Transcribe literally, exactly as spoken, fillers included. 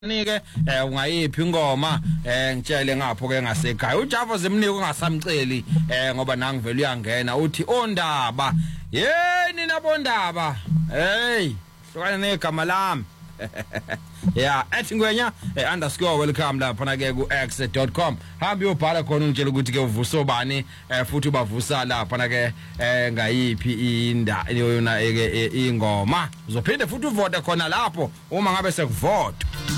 Nike eh ungayiphi ingoma eh ngitshele ngapho ke ngasekhaya uJavo zimnike ungasamceli eh ngoba nangivela uyangena uthi ondaba yeni nabondaba hey hlukana negama lami yeah ethi ngwenya eh, underscore welcome lapha na ke ku x dot com hamba uyobhala khona ungitshela ukuthi ke uvuso bani eh, futhi ubavusa lapha na ke eh, ngayiphi inda yona ke ingoma uzophinde futhi uvote khona lapho uma ngabe sekuvota.